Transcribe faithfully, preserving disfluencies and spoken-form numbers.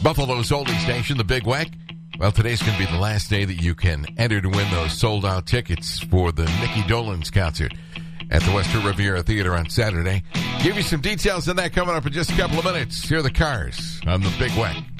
Buffalo's oldie station, the Big Weck. Well, today's going to be the last day that you can enter to win those sold-out tickets for the Nikki Dolenz concert at the Western Riviera Theater on Saturday. Give you some details on that coming up in just a couple of minutes. Here are the Cars on the Big Weck.